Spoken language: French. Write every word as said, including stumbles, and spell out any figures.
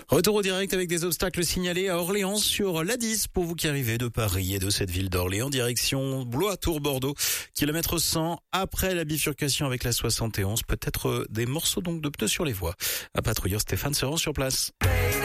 Retour au direct avec des obstacles signalés à Orléans sur l'A dix pour vous qui arrivez de Paris et de cette ville d'Orléans, direction Blois-Tours-Bordeaux, kilomètre cent après la bifurcation avec la soixante et onze. Peut-être des morceaux donc de pneus sur les voies. Un patrouilleur Stéphane se rend sur place.